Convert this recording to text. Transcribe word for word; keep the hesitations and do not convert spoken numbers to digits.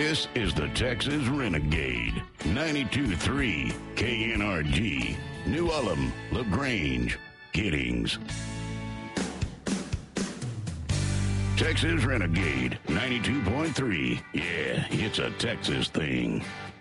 This is the Texas Renegade. ninety-two point three K N R G. New Ulm, LaGrange, Giddings. Texas Renegade, ninety-two point three. Yeah, it's a Texas thing.